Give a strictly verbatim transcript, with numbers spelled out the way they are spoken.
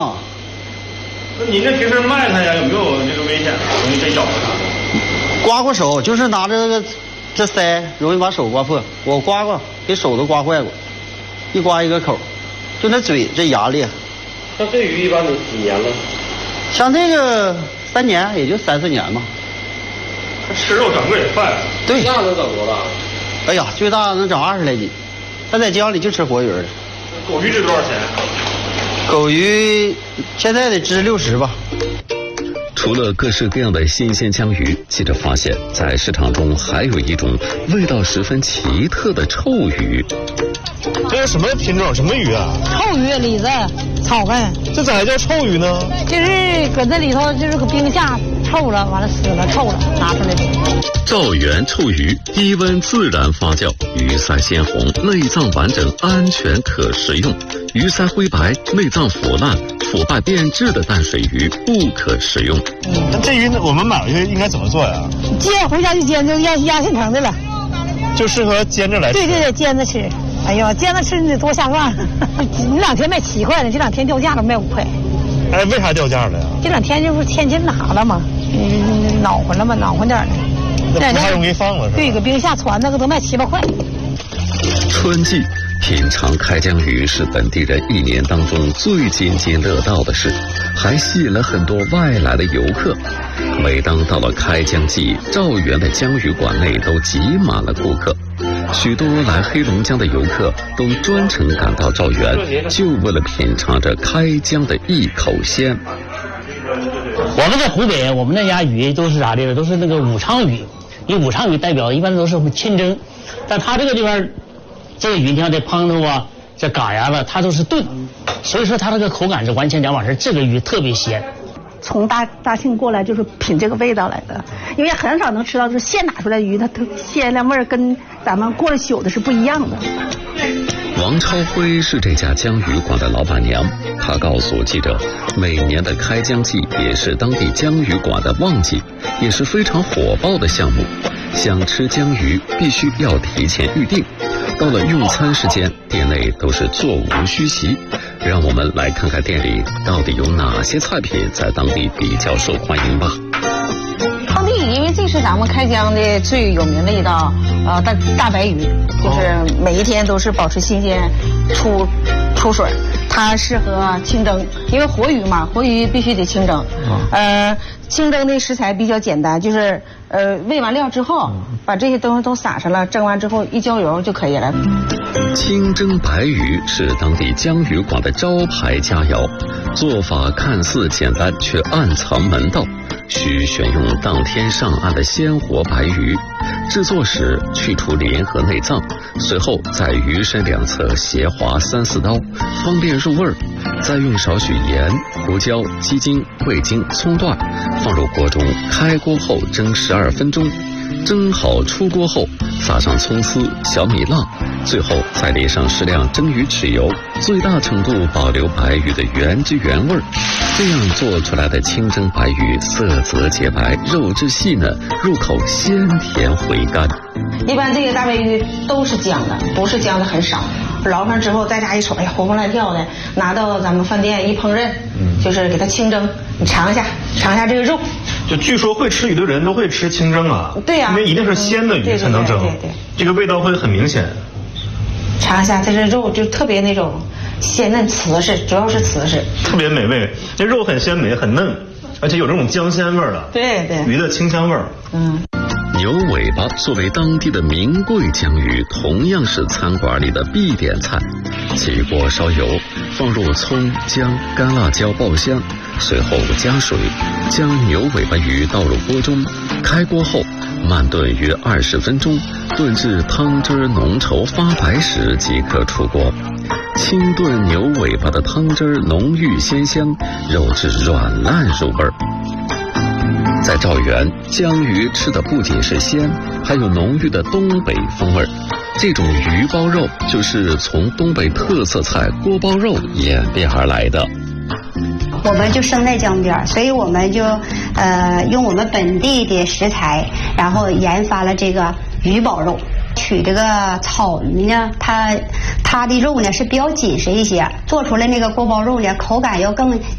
啊，那您这平时卖它呀，有没有这个危险啊？容易被咬啥的？ 刮过手，就是拿着这个这塞，容易把手刮破。我刮过，给手都刮坏过，一刮一个口，就那嘴这牙裂。 像这鱼一般得几年了？ 像这个三年，也就三四年吧。 它吃肉长个也快。 对。 那能长多大？ 哎呀，最大能长二十来斤。它在江里就吃活鱼的。 狗鱼值多少钱？ 狗鱼现在得值六十吧。 除了各式各样的新鲜江鱼，记者发现，在市场中还有一种味道十分奇特的臭鱼。 这是什么品种？什么鱼啊？ 臭鱼，李子，草根。 这咋还叫臭鱼呢？ 就是搁这里头，就是搁冰下臭了，完了死了，臭了，拿出来的。 赵源臭鱼，低温自然发酵，鱼鳃鲜红，内脏完整，安全可食用。鱼鳃灰白，内脏腐烂、腐败变质的淡水鱼不可食用。 那这鱼我们买回去应该怎么做呀？ 煎，回家就煎，就压压现成的了。 就适合煎着来吃。 对对对，煎着吃。哎呦，煎着吃你得多下饭。你两天卖七块呢，这两天掉价了，卖五块。 哎，为啥掉价了呀？ 这两天就是天气哪了嘛，嗯，暖和了嘛，暖和点的。 那不太容易放了是吧？ 对，搁冰下传那个都卖七八块。 春季品尝开江鱼是本地人一年当中最津津乐道的事，还吸引了很多外来的游客。每当到了开江季，赵源的江鱼馆内都挤满了顾客。许多来黑龙江的游客都专程赶到赵源，就为了品尝这开江的一口鲜。 我们在湖北，我们那家鱼都是啥的？都是那个武昌鱼，以武昌鱼代表，一般都是清蒸。但它这个地方，这个鱼你看这胖头啊，这嘎牙子，它都是炖，所以说它这个口感是完全两码事。这个鱼特别鲜。 从大大庆过来就是品这个味道来的，因为很少能吃到就是现打出来的鱼，它特鲜亮味儿跟咱们过了宿的是不一样的。 王超辉是这家江鱼馆的老板娘，她告诉记者，每年的开江季也是当地江鱼馆的旺季，也是非常火爆的项目。想吃江鱼必须要提前预定，到了用餐时间，店内都是座无虚席。让我们来看看店里到底有哪些菜品在当地比较受欢迎吧。 当地因为这是咱们开江的最有名的一道呃大大白鱼，就是每一天都是保持新鲜出出水，它适合清蒸，因为活鱼嘛，活鱼必须得清蒸。呃，清蒸的食材比较简单，就是呃喂完料之后，把这些东西都撒上了，蒸完之后一浇油就可以了。 清蒸白鱼是当地江鱼馆的招牌佳肴，做法看似简单，却暗藏门道。需选用当天上岸的鲜活白鱼，制作时去除鳞和内脏，随后在鱼身两侧斜划三四刀，方便入味儿。再用少许盐、胡椒、鸡精、味精、葱段放入锅中，开锅后蒸十二分钟。蒸好出锅后，撒上葱丝、小米辣，最后再淋上适量蒸鱼豉油，最大程度保留白鱼的原汁原味儿。这样做出来的清蒸白鱼色泽洁白，肉质细嫩，入口鲜甜回甘。 一般这个大白鱼都是姜的，不是姜的很少。捞上之后，大家一瞅，哎呀，活蹦乱跳的，拿到咱们饭店一烹饪，嗯，就是给它清蒸，你尝一下，尝一下这个肉。 就据说会吃鱼的人都会吃清蒸啊， 对呀、啊， 因为一定是鲜的鱼才能蒸， 对对对对对， 这个味道会很明显。 尝一下，这个肉就特别那种鲜嫩瓷实，主要是瓷实， 特别美味。这肉很鲜美，很嫩，而且有这种姜鲜味儿的， 对对， 鱼的清香味儿。 嗯。 牛尾巴作为当地的名贵江鱼，同样是餐馆里的必点菜。起锅烧油，放入葱、姜、干辣椒爆香，随后加水，将牛尾巴鱼倒入锅中，开锅后慢炖约二十分钟，炖至汤汁浓稠发白时即可出锅。清炖牛尾巴的汤汁浓郁鲜香，肉质软烂入味儿。在赵源，江鱼吃的不仅是鲜，还有浓郁的东北风味。这种鱼包肉就是从东北特色菜锅包肉演变而来的。 我们就生在江边，所以我们就呃用我们本地的食材，然后研发了这个鱼包肉。取这个草鱼呢，它它的肉呢是比较紧实一些，做出来那个锅包肉呢口感要更